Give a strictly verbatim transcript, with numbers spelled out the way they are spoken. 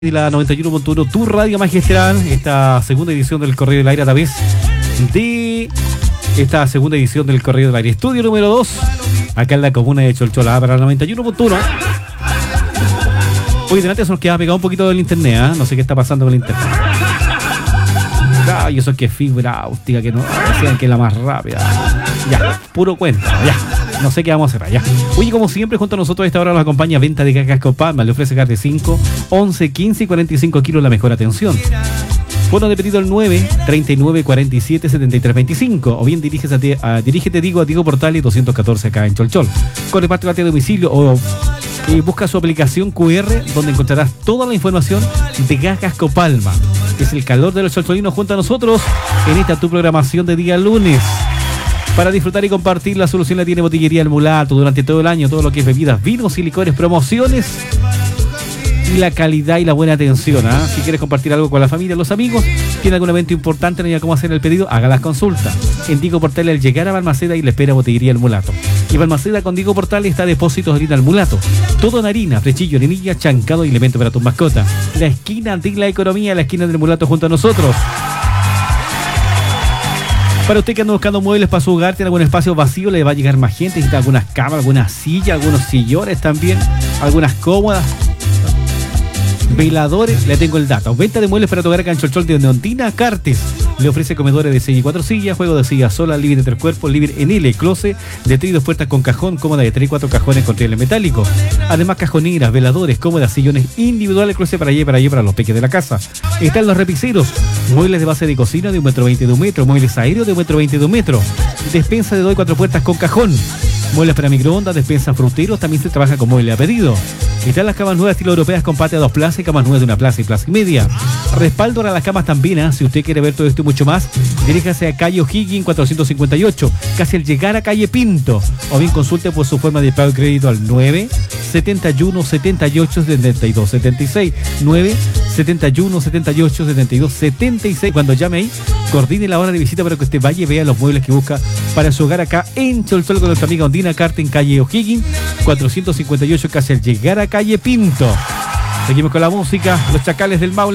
Y la noventa y uno punto uno, tu radio magistral, esta segunda edición del Correo del Aire a través de esta segunda edición del Correo del Aire. Estudio número dos, acá en la comuna de Cholchola, para la noventa y uno punto uno. Hoy delante se nos queda pegado un poquito del internet, ¿eh? No sé qué está pasando con el internet. Ay, eso que es fibra óptica, que no decían que es la más rápida. Ya, puro cuento, ya. No sé qué vamos a hacer allá. Oye, como siempre, junto a nosotros a esta hora nos acompaña Venta de Casco Palma. Le ofrece carne cinco, once, quince y cuarenta y cinco kilos la mejor atención. Fono de pedido el nueve, treinta y nueve, cuarenta y siete, setenta y tres veinticinco. O bien diriges a, te, a, dirígete digo, a Diego Portales doscientos catorce acá en Cholchol. Con reparto de domicilio o eh, busca su aplicación cu erre donde encontrarás toda la información de Gas Casco Palma. Es el calor de los cholcholinos junto a nosotros en esta tu programación de día lunes. Para disfrutar y compartir, la solución la tiene Botillería El Mulato durante todo el año, todo lo que es bebidas, vinos y licores, promociones y la calidad y la buena atención. ¿eh? Si quieres compartir algo con la familia, los amigos, tiene algún evento importante, no hay cómo hacer el pedido, haga las consultas. En Diego Portales, al llegar a Balmaceda y le espera Botillería El Mulato. Y Balmaceda con Diego Portales está Depósitos de Harina El Mulato. Todo en harina, frechillo, harinilla, chancado y elemento para tus mascotas. La esquina de la economía, la esquina del Mulato junto a nosotros. Para usted que anda buscando muebles para su hogar, tiene algún espacio vacío, le va a llegar más gente, necesita algunas camas, algunas sillas, algunos sillones también, algunas cómodas, veladores, le tengo el dato. Venta de muebles para tu hogar acá en Cholchol de Ondina Cartes. Le ofrece comedores de seis y cuatro sillas, juego de sillas sola, living de tres cuerpos, living en L, closet de tres y dos puertas con cajón, cómoda de tres y cuatro cajones con rieles metálicos. Además, cajoneras, veladores, cómodas, sillones individuales, closet para allá y para allá para los peques de la casa. Están los repiceros, muebles de base de cocina de un metro veinte de un metro, muebles aéreos de un metro veinte de un metro, despensa de dos y cuatro puertas con cajón, muebles para microondas, despensa fruteros, también se trabaja con muebles a pedido. Están las camas nuevas estilo europeas con patio a dos plazas y camas nuevas de una plaza y plaza y media. Respaldo para las camas también, ¿eh? Si usted quiere ver todo esto y mucho más, diríjase a calle O'Higgins cuatrocientos cincuenta y ocho, casi al llegar a calle Pinto, o bien consulte por su forma de pago de crédito al nueve, setenta y uno, setenta y ocho, setenta y dos, setenta y seis, nueve, setenta y uno, setenta y ocho, setenta y dos, setenta y seis. Cuando llame ahí, coordine la hora de visita para que usted vaya y vea los muebles que busca para su hogar acá en Cholchol con nuestra amiga Ondina Carte en calle O'Higgins cuatrocientos cincuenta y ocho, casi al llegar a calle Pinto. Seguimos con la música, los Chacales del Maule.